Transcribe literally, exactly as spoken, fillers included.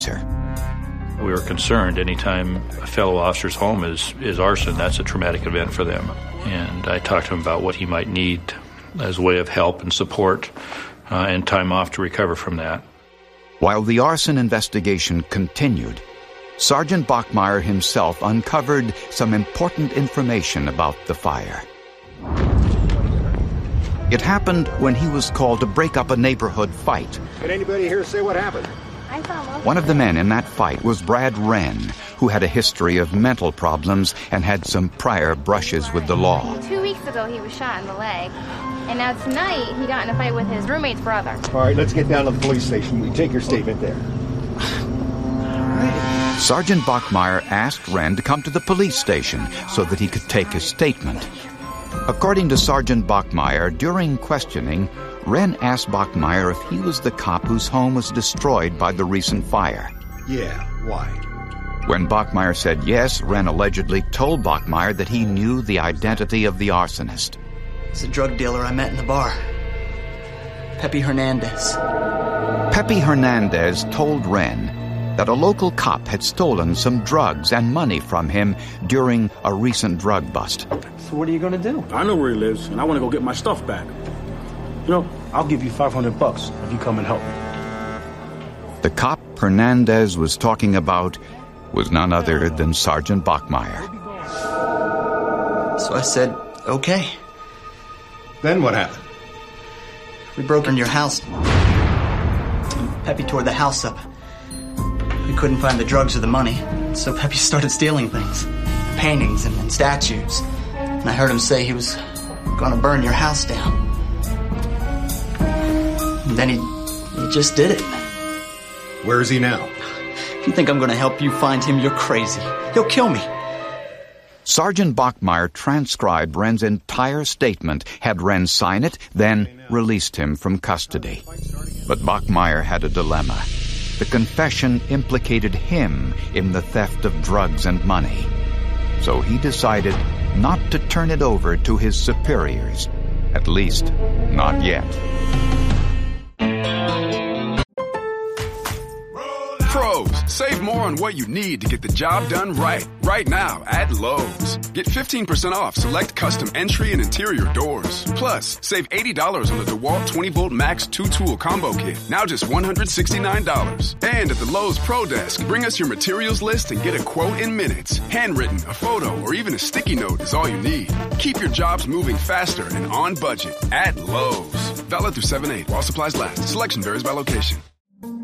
We were concerned anytime a fellow officer's home is, is arson, that's a traumatic event for them. And I talked to him about what he might need as a way of help and support uh, and time off to recover from that. While the arson investigation continued, Sergeant Bachmeier himself uncovered some important information about the fire. It happened when he was called to break up a neighborhood fight. Can anybody here say what happened? One of the men in that fight was Brad Wren, who had a history of mental problems and had some prior brushes with the law. Two weeks ago, he was shot in the leg. And now tonight, he got in a fight with his roommate's brother. All right, let's get down to the police station. We take your statement there. Sergeant Bachmeier asked Wren to come to the police station so that he could take his statement. According to Sergeant Bachmeier, during questioning, Wren asked Bachmeier if he was the cop whose home was destroyed by the recent fire. Yeah, why? When Bachmeier said yes, Wren allegedly told Bachmeier that he knew the identity of the arsonist. It's a drug dealer I met in the bar. Pepe Hernandez. Pepe Hernandez told Wren that a local cop had stolen some drugs and money from him during a recent drug bust. So what are you going to do? I know where he lives, and I want to go get my stuff back. You know, I'll give you five hundred bucks if you come and help me. The cop Hernandez was talking about was none other than Sergeant Bachmeier. So I said, okay. Then what happened? We broke in your house. Pepe tore the house up. We couldn't find the drugs or the money, so Pepe started stealing things. Paintings and, and statues. And I heard him say he was gonna burn your house down. And then he, he just did it. Where is he now? If you think I'm gonna help you find him, you're crazy. He'll kill me. Sergeant Bachmeier transcribed Wren's entire statement, had Wren sign it, then released him from custody. But Bachmeier had a dilemma. The confession implicated him in the theft of drugs and money. So he decided not to turn it over to his superiors. At least, not yet. Pros, save more on what you need to get the job done right. Right now at Lowe's. Get fifteen percent off select custom entry and interior doors. Plus, save eighty dollars on the DeWalt twenty volt Max two tool combo kit. Now just one hundred sixty-nine dollars. And at the Lowe's Pro Desk, bring us your materials list and get a quote in minutes. Handwritten, a photo, or even a sticky note is all you need. Keep your jobs moving faster and on budget at Lowe's. Valid through seven eight while supplies last. Selection varies by location.